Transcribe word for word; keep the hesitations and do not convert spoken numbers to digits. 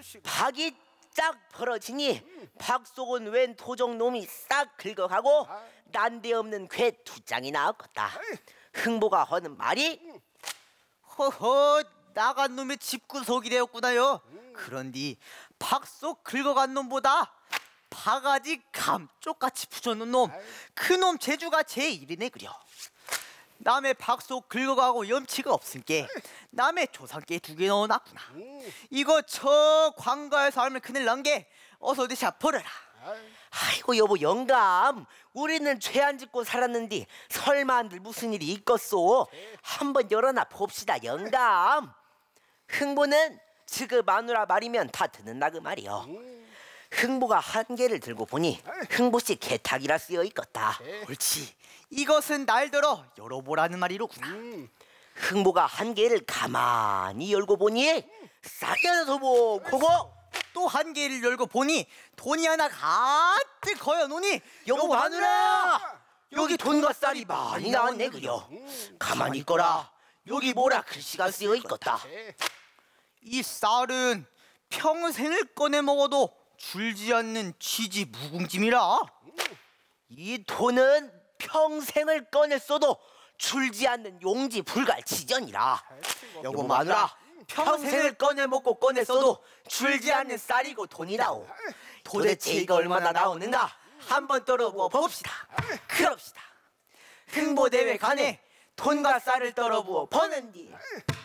박이 쫙 벌어지니 박속은 웬 도적놈이 싹 긁어가고 난데없는 괴 두 장이 나왔겠다. 흥보가 하는 말이 허허, 나간 놈의 집구석이 되었구나요. 그런디 박속 긁어간 놈보다 바가지 감쪽같이 부셔놓은 놈, 그놈 재주가 제일이네 그려. 남의 박속 긁어가고 염치가 없으니까 남의 조상께 두 개 넣어놨구나. 이거 저 관가에서 알면 큰일 난 게 어서 어디서 버려라. 아이고 여보 영감, 우리는 죄 안 짓고 살았는데 설마 안들 무슨 일이 있겠소. 한번 열어놔 봅시다 영감. 흥보는 지그 마누라 말이면 다 듣는다 그 말이요. 흥보가 한 개를 들고 보니 흥보씨 개탁이라 쓰여 있겠다. 옳지, 이것은 날들어 열어보라는 말이로구나. 흥보가 한 개를 가만히 열고 보니 쌀이 하나 더 보고 또 한 개를 열고 보니 돈이 하나 가득 거여놓으니 여보 마누라, 여기 돈과 쌀이 많이 나왔네 그려. 가만히 있거라, 여기 뭐라 글씨가 쓰여 있겠다. 이 쌀은 평생을 꺼내 먹어도 줄지 않는 쥐지 묵은짐이라. 이 돈은 평생을 꺼냈어도 줄지 않는 용지 불갈치전이라. 여보 마누라, 평생을 꺼내 먹고 꺼냈어도 줄지 않는 쌀이고 돈이라오. 도대체 이거 얼마나 나오는가 한번 떨어부어 봅시다. 그럽시다. 흥보대회 간에 돈과 쌀을 떨어부어 버는 뒤